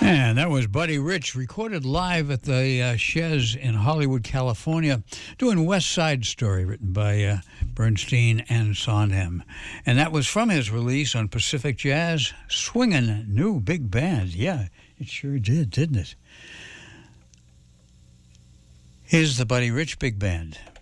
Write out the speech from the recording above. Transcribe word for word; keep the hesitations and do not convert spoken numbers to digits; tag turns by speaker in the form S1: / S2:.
S1: And that was Buddy Rich, recorded live at the uh, Chez in Hollywood, California, doing West Side Story, written by uh, Bernstein and Sondheim. And that was from his release on Pacific Jazz, Swingin' New Big Band. Yeah, it sure did, didn't it? Here's the Buddy Rich Big Band.